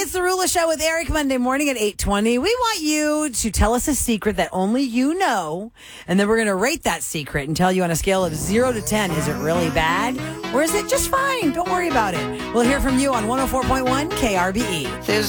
It's the Rula Show with Eric Monday morning at 8:20. We want you to tell us a secret that only you know, and then we're going to rate that secret and tell you on a scale of 0 to 10, is it really bad or is it just fine? Don't worry about it. We'll hear from you on 104.1 KRBE. There's